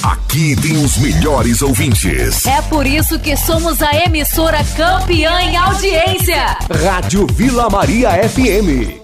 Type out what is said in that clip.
Aqui tem os melhores ouvintes. É por isso que somos a emissora campeã em audiência. Rádio Vila Maria FM.